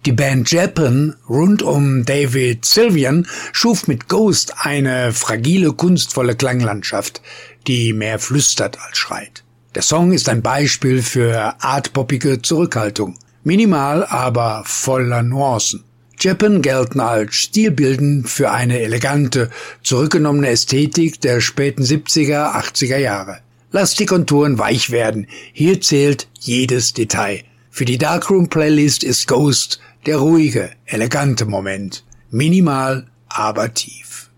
Die Band Japan rund um David Sylvian schuf mit Ghost eine fragile, kunstvolle Klanglandschaft, die mehr flüstert als schreit. Der Song ist ein Beispiel für artpoppige Zurückhaltung. Minimal, aber voller Nuancen. Japan gelten als stilbildend für eine elegante, zurückgenommene Ästhetik der späten 70er, 80er Jahre. Lasst die Konturen weich werden, hier zählt jedes Detail. Für die Darkroom Playlist ist Ghost der ruhige, elegante Moment. Minimal, aber tief.